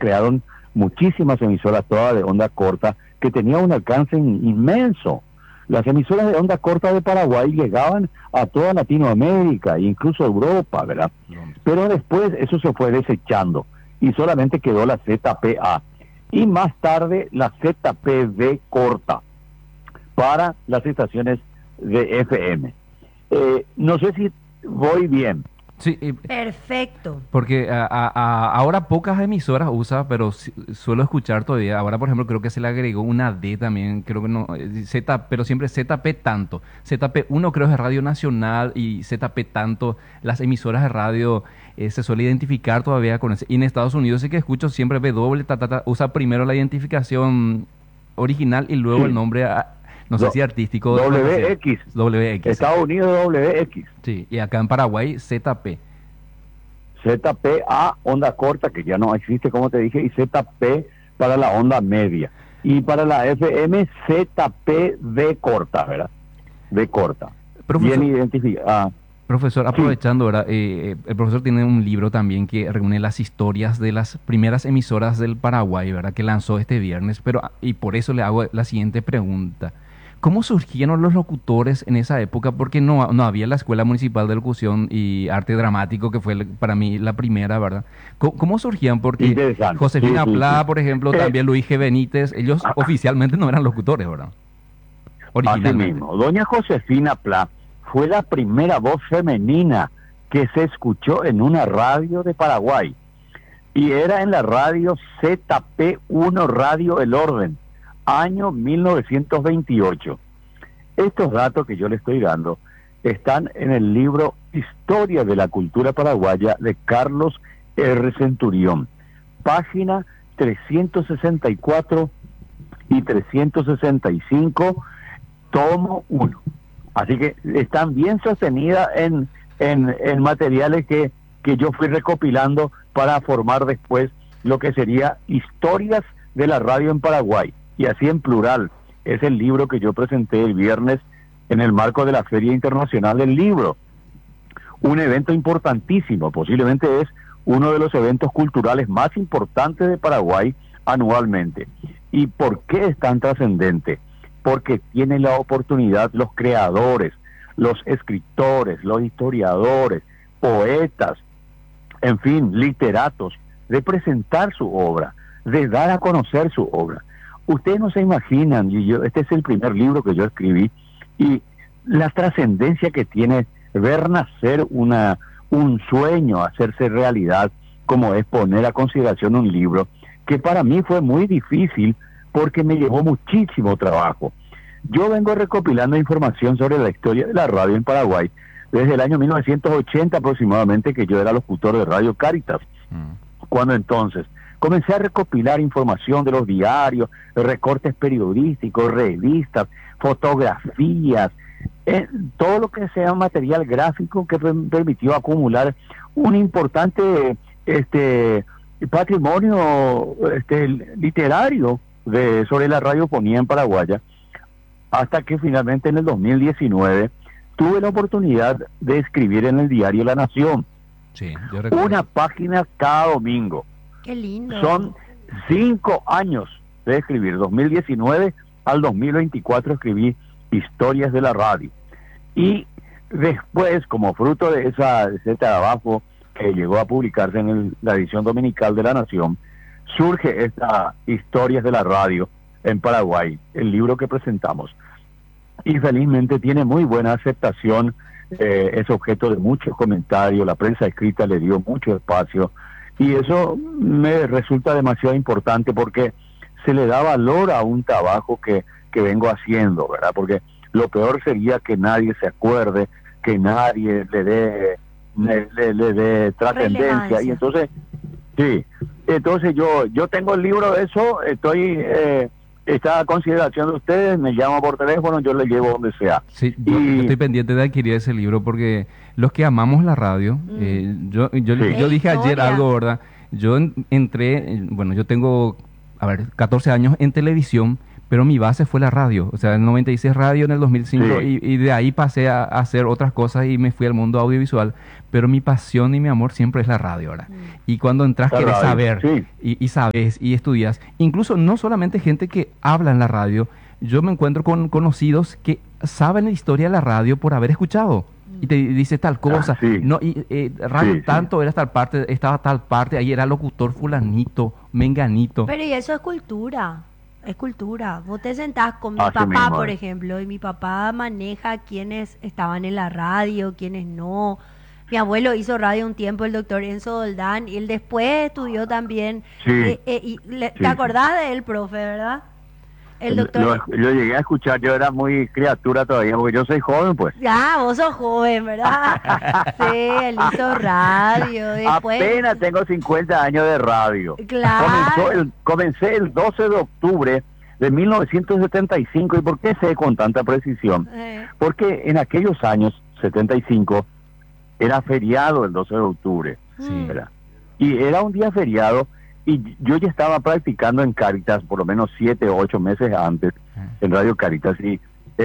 crearon muchísimas emisoras, todas de onda corta, que tenían un alcance inmenso. Las emisoras de onda corta de Paraguay llegaban a toda Latinoamérica, incluso Europa, ¿verdad? Pero después eso se fue desechando y solamente quedó la ZPA. Y más tarde la ZPV corta para las estaciones de FM. No sé si voy bien. Sí, Perfecto. porque ahora pocas emisoras usa, pero suelo escuchar todavía. Ahora, por ejemplo, creo que se le agregó una D también, creo que no, Z, pero siempre ZP tanto. ZP1 creo es Radio Nacional y ZP tanto. Las emisoras de radio se suele identificar todavía con ese. Y en Estados Unidos sí que escucho siempre W, usa primero la identificación original y luego Sí. el nombre, no sé si artístico. WX. WX. Estados Unidos WX. Sí, y acá en Paraguay ZP. ZPA, onda corta, que ya no existe, como te dije, y ZP para la onda media. Y para la FM, ZPV corta, ¿verdad? V corta. Profesor, Bien identificada. profesor, aprovechando, ¿verdad? El profesor tiene un libro también que reúne las historias de las primeras emisoras del Paraguay, ¿verdad? Que lanzó este viernes, y por eso le hago la siguiente pregunta. ¿Cómo surgieron los locutores en esa época? Porque no había la Escuela Municipal de Locución y Arte Dramático, que fue para mí la primera, ¿verdad? ¿Cómo surgían? Porque Interesante. Josefina Sí, Plá, sí. por ejemplo, también Luis G. Benítez, ellos oficialmente no eran locutores, ¿verdad? Así Originalmente. mismo. Doña Josefina Plá fue la primera voz femenina que se escuchó en una radio de Paraguay. Y era en la radio ZP1 Radio El Orden, año 1928. Estos datos que yo le estoy dando están en el libro Historia de la Cultura Paraguaya de Carlos R. Centurión, página 364 y 365, tomo 1. Así que están bien sostenidas en materiales que yo fui recopilando para formar después lo que sería Historias de la Radio en Paraguay, y así en plural. Es el libro que yo presenté el viernes en el marco de la Feria Internacional del Libro. Un evento importantísimo, posiblemente es uno de los eventos culturales más importantes de Paraguay anualmente. ¿Y por qué es tan trascendente? Porque tienen la oportunidad los creadores, los escritores, los historiadores, poetas, en fin, literatos, de presentar su obra, de dar a conocer su obra. Ustedes no se imaginan, este es el primer libro que yo escribí, y la trascendencia que tiene ver nacer un sueño, hacerse realidad, como es poner a consideración un libro, que para mí fue muy difícil porque me llevó muchísimo trabajo. Yo vengo recopilando información sobre la historia de la radio en Paraguay desde el año 1980 aproximadamente, que yo era locutor de Radio Cáritas. Cuando entonces comencé a recopilar información de los diarios, recortes periodísticos, revistas, fotografías, todo lo que sea material gráfico que permitió acumular un importante patrimonio literario sobre la radiofonía en Paraguaya, hasta que finalmente en el 2019 tuve la oportunidad de escribir en el diario La Nación. Sí, yo recuerdo. Una página cada domingo. Qué lindo. Son 5 años de escribir. 2019 al 2024 escribí Historias de la Radio. Y después, como fruto de ese trabajo que llegó a publicarse en la edición dominical de La Nación, surge esta Historias de la Radio en Paraguay, el libro que presentamos. Y felizmente tiene muy buena aceptación, es objeto de muchos comentarios, la prensa escrita le dio mucho espacio, y eso me resulta demasiado importante porque se le da valor a un trabajo que vengo haciendo, ¿verdad? Porque lo peor sería que nadie se acuerde, que nadie le dé trascendencia, y entonces, sí, entonces yo tengo el libro de eso, está a consideración de ustedes, me llaman por teléfono, yo le llevo donde sea. Sí, yo estoy pendiente de adquirir ese libro porque los que amamos la radio, yo dije ayer algo, ¿verdad? Yo entré, bueno, yo tengo, 14 años en televisión, pero mi base fue la radio. O sea, en el 96 radio, en el 2005, Sí. y de ahí pasé a hacer otras cosas y me fui al mundo audiovisual. Pero mi pasión y mi amor siempre es la radio ahora. Y cuando entras La querés radio, saber, sí. y sabes, y estudias. Incluso no solamente gente que habla en la radio, yo me encuentro con conocidos que saben la historia de la radio por haber escuchado. Y te dice tal cosa. sí. No, y radio Sí, sí. tanto era tal parte, estaba tal parte, ahí era locutor fulanito, menganito. Pero y eso es cultura. Es cultura. Vos te sentás con mi Así papá, mismo por es. ejemplo, y mi papá maneja quiénes estaban en la radio, quiénes no. Mi abuelo hizo radio un tiempo, el doctor Enzo Doldán, y él después estudió también. Sí. ¿Te Sí. acordás de él, profe, verdad? El doctor... Lo llegué a escuchar, yo era muy criatura todavía, porque yo soy joven, pues. Ah, vos sos joven, ¿verdad? Sí, él hizo radio. Después... Apenas tengo 50 años de radio. Claro. Comencé el 12 de octubre de 1975. ¿Y por qué sé con tanta precisión? Porque en aquellos años, 75, era feriado el 12 de octubre. Sí. ¿Verdad? Y era un día feriado y yo ya estaba practicando en Cáritas por lo menos 7 o 8 meses antes en Radio Cáritas y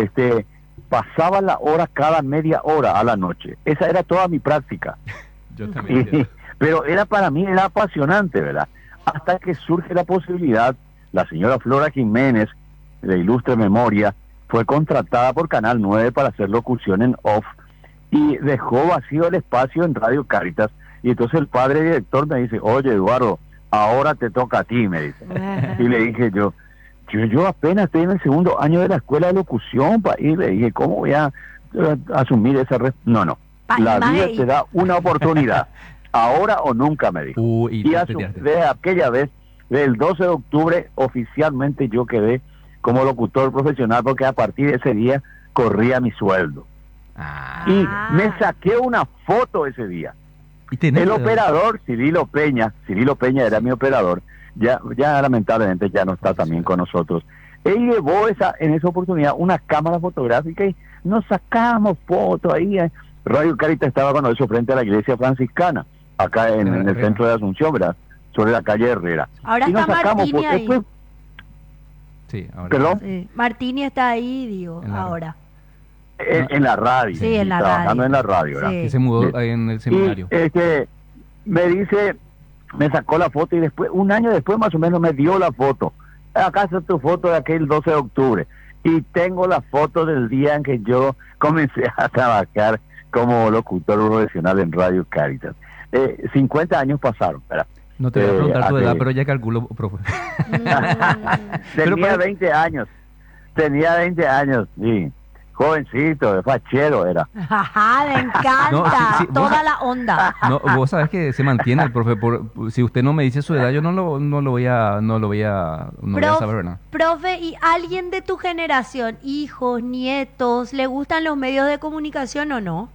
pasaba la hora cada media hora a la noche. Esa era toda mi práctica. Yo también. Pero para mí era apasionante, ¿verdad? Hasta que surge la posibilidad, la señora Flora Jiménez, de ilustre memoria, fue contratada por Canal 9 para hacer locución en off y dejó vacío el espacio en Radio Cáritas. Y entonces el padre director me dice, oye, Eduardo, ahora te toca a ti, me dice. Y le dije yo apenas estoy en el segundo año de la escuela de locución, y le dije, ¿cómo voy a asumir esa No. La vida te da una oportunidad, ahora o nunca, me dijo. Y desde aquella vez, del 12 de octubre, oficialmente yo quedé como locutor profesional, porque a partir de ese día corría mi sueldo. Y me saqué una foto ese día. El operador, Cirilo Peña era mi operador, ya lamentablemente ya no está también con nosotros. Él llevó en esa oportunidad una cámara fotográfica y nos sacamos fotos ahí. Radio Cáritas estaba cuando eso frente a la iglesia franciscana, acá en el centro de Asunción, ¿verdad? Sobre la calle Herrera. Ahora y nos está sacamos Martini ahí. Después, Sí, ahora. ¿Perdón? Sí. Martini está ahí, digo, ahora. En la radio. Sí, en la trabajando radio. en la radio, ¿verdad? Sí. Que se mudó Sí. ahí en el seminario. Y me dice, me sacó la foto y después, un año después más o menos, me dio la foto. Acá está tu foto de aquel 12 de octubre. Y tengo la foto del día en que yo comencé a trabajar como locutor profesional en Radio Cáritas. 50 años pasaron, ¿verdad? No te voy a preguntar tu edad, aquel- pero ya calculo, profe. Tenía pero- 20 años. Tenía 20 años, sí. Jovencito, fachero era. Ajá, me encanta. No, sí, Toda vos- la onda. No, vos sabés que se mantiene el profe. Si usted no me dice su edad, yo no lo voy a saber, ¿verdad? Profe, ¿y alguien de tu generación, hijos, nietos, le gustan los medios de comunicación o no?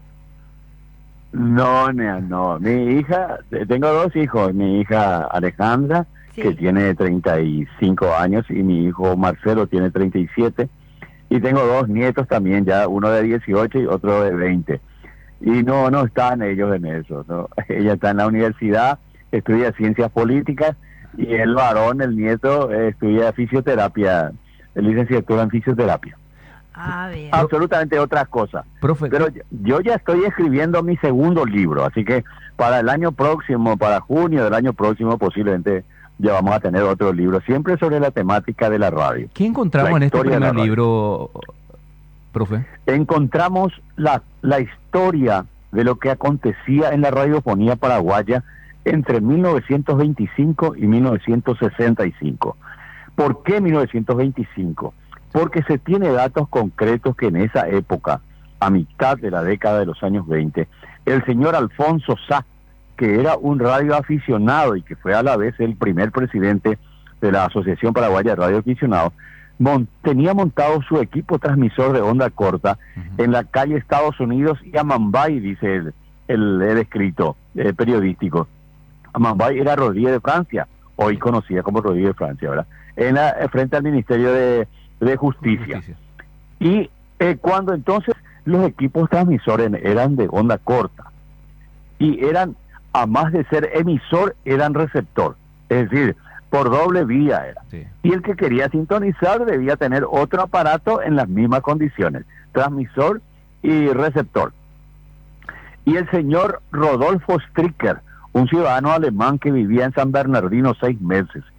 No, no. Mi hija, tengo 2 hijos. Mi hija Alejandra, Sí. que tiene 35 años, y mi hijo Marcelo tiene 37. Y tengo 2 nietos también, ya uno de 18 y otro de 20. Y no están ellos en eso, ¿no? Ella está en la universidad, estudia ciencias políticas, y el varón, el nieto, estudia fisioterapia, licenciatura en fisioterapia. A ver. Absolutamente otra cosa. Profe, Pero yo ya estoy escribiendo mi segundo libro, así que para el año próximo, para junio del año próximo, posiblemente ya vamos a tener otro libro, siempre sobre la temática de la radio. ¿qué encontramos la en este historia de la primer radio. libro, profe? Encontramos la historia de lo que acontecía en la radiofonía paraguaya entre 1925 y 1965. ¿Por qué 1925? Porque se tiene datos concretos que en esa época, a mitad de la década de los años 20, el señor Alfonso Sá, que era un radioaficionado y que fue a la vez el primer presidente de la Asociación Paraguaya de Radioaficionados, tenía montado su equipo transmisor de onda corta en la calle Estados Unidos y Amambay, dice el escrito periodístico. Amambay era Rodríguez de Francia, hoy conocida como Rodríguez de Francia, ¿verdad? Frente al Ministerio de Justicia. Y cuando entonces los equipos transmisores eran de onda corta y eran, a más de ser emisor, eran receptor. Es decir, por doble vía era. Sí. Y el que quería sintonizar debía tener otro aparato en las mismas condiciones, transmisor y receptor. Y el señor Rodolfo Stricker, un ciudadano alemán que vivía en San Bernardino 6 meses,